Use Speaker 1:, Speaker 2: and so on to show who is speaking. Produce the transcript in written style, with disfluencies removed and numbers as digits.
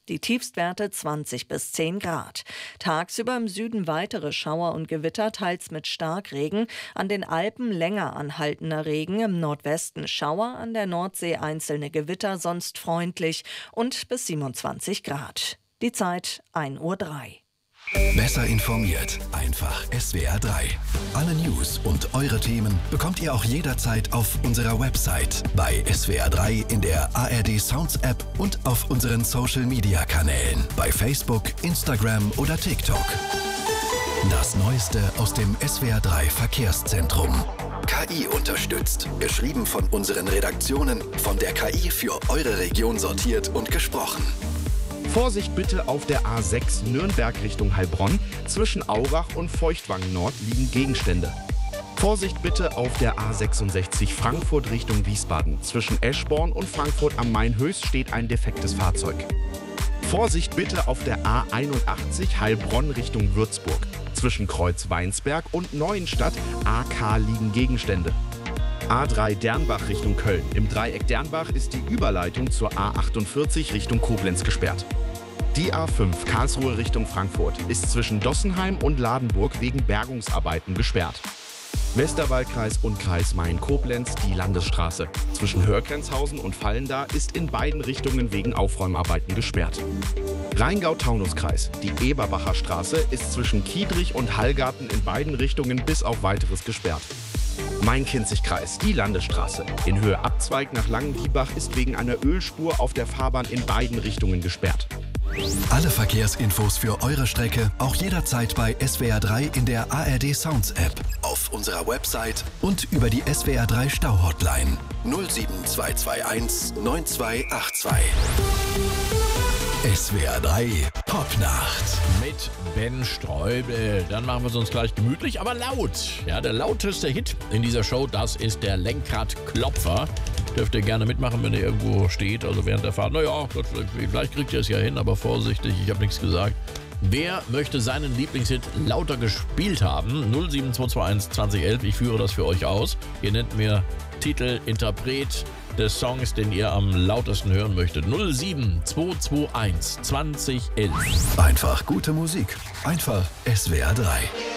Speaker 1: Die Tiefstwerte 20 bis 10 Grad. Tagsüber im Süden weitere Schauer und Gewitter, teils mit Starkregen. An den Alpen länger anhaltender Regen, im Nordwesten Schauer, an der Nordsee einzelne Gewitter, sonst freundlich und bis 27 Grad. Die Zeit 1:03 Uhr.
Speaker 2: Besser informiert, einfach SWR 3. Alle News und eure Themen bekommt ihr auch jederzeit auf unserer Website, bei SWR 3 in der ARD Sounds App und auf unseren Social Media Kanälen, bei Facebook, Instagram oder TikTok. Das Neueste aus dem SWR 3 Verkehrszentrum. KI unterstützt. Geschrieben von unseren Redaktionen, von der KI für eure Region sortiert und gesprochen.
Speaker 3: Vorsicht bitte auf der A6 Nürnberg Richtung Heilbronn. Zwischen Aurach und Feuchtwangen Nord liegen Gegenstände. Vorsicht bitte auf der A66 Frankfurt Richtung Wiesbaden. Zwischen Eschborn und Frankfurt am Main-Höchst steht ein defektes Fahrzeug. Vorsicht bitte auf der A81 Heilbronn Richtung Würzburg. Zwischen Kreuz-Weinsberg und Neuenstadt AK liegen Gegenstände. A3 Dernbach Richtung Köln. Im Dreieck Dernbach ist die Überleitung zur A48 Richtung Koblenz gesperrt. Die A5 Karlsruhe Richtung Frankfurt ist zwischen Dossenheim und Ladenburg wegen Bergungsarbeiten gesperrt. Westerwaldkreis und Kreis Main-Koblenz die Landesstraße. Zwischen Hörgrenzhausen und Vallendar ist in beiden Richtungen wegen Aufräumarbeiten gesperrt. Rheingau-Taunus-Kreis. Die Eberbacher Straße ist zwischen Kiedrich und Hallgarten in beiden Richtungen bis auf Weiteres gesperrt. Main-Kinzig-Kreis, die Landesstraße. In Höhe Abzweig nach Langendiebach ist wegen einer Ölspur auf der Fahrbahn in beiden Richtungen gesperrt.
Speaker 2: Alle Verkehrsinfos für eure Strecke auch jederzeit bei SWR 3 in der ARD Sounds App, auf unserer Website und über die SWR 3 Stau-Hotline 07221 9282. SWR 3 Popnacht
Speaker 4: mit Ben Streubel. Dann machen wir es uns gleich gemütlich, aber laut. Ja, der lauteste Hit in dieser Show, das ist der Lenkradklopfer. Dürft ihr gerne mitmachen, wenn ihr irgendwo steht, also während der Fahrt. Naja, vielleicht kriegt ihr es ja hin, aber vorsichtig, ich habe nichts gesagt. Wer möchte seinen Lieblingshit lauter gespielt haben? 07221 2011, ich führe das für euch aus. Ihr nennt mir Titel, Interpret des Songs, den ihr am lautesten hören möchtet. 07221 2011.
Speaker 2: Einfach gute Musik. Einfach SWR 3.